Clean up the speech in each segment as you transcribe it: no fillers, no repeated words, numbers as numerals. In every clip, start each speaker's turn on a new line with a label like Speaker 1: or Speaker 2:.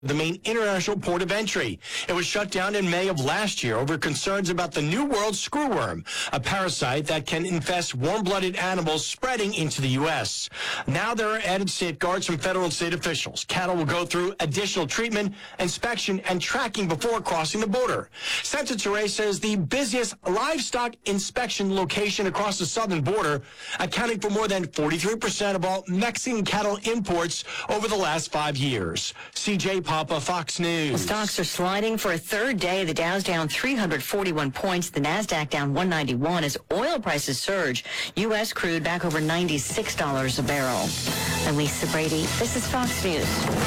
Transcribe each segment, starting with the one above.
Speaker 1: the main international port of entry. It was shut down in May of last year over concerns about the New World screwworm, a parasite that can infest warm-blooded animals spreading into the U.S. Now there are added safeguards from federal and state officials. Cattle will go through additional treatment, inspection, and tracking before crossing the border. Senator Ray says the busiest livestock inspection location across the southern border, accounting for more than 43% of all Mexican cattle imports over the last 5 years. CJ Papa, Fox News.
Speaker 2: Well, stocks are sliding for a third day. The Dow's down 341 points. The Nasdaq down 191 as oil prices surge. U.S. crude back over $96 a barrel. I'm Lisa Brady. This is Fox News.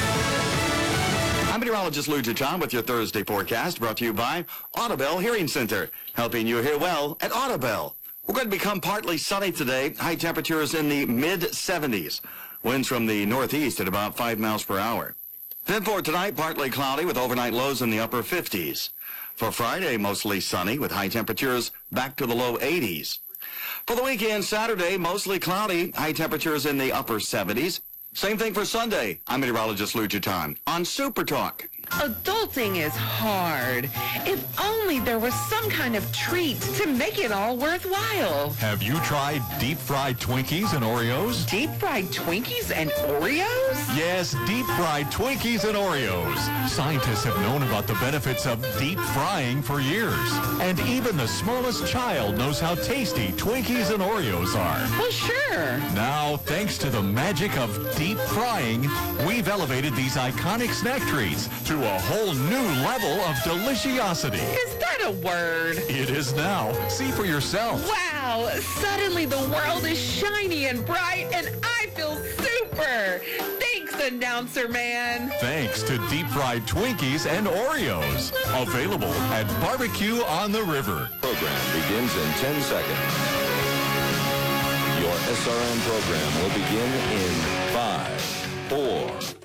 Speaker 3: I'm meteorologist Lou John with your Thursday forecast, brought to you by Audubell Hearing Center, helping you hear well at Audubell. We're going to become partly sunny today. High temperatures in the mid-70s. Winds from the northeast at about 5 miles per hour. Then for tonight, partly cloudy with overnight lows in the upper 50s. For Friday, mostly sunny with high temperatures back to the low 80s. For the weekend, Saturday, mostly cloudy, high temperatures in the upper 70s. Same thing for Sunday. I'm meteorologist Lou John on Super Talk.
Speaker 4: Adulting is hard. If only there was some kind of treat to make it all worthwhile.
Speaker 5: Have you tried deep-fried Twinkies and Oreos?
Speaker 4: Deep-fried Twinkies and Oreos?
Speaker 5: Yes, deep-fried Twinkies and Oreos. Scientists have known about the benefits of deep frying for years. And even the smallest child knows how tasty Twinkies and Oreos are.
Speaker 4: Well, sure.
Speaker 5: Now, thanks to the magic of deep frying, we've elevated these iconic snack treats to a whole new level of deliciosity.
Speaker 4: Is that a word?
Speaker 5: It is now. See for yourself.
Speaker 4: Wow! Suddenly the world is shiny and bright, and I feel super! Thanks, announcer man!
Speaker 5: Thanks to deep-fried Twinkies and Oreos. Available at Barbecue on the River.
Speaker 6: Program begins in 10 seconds. Your SRN program will begin in 5, 4,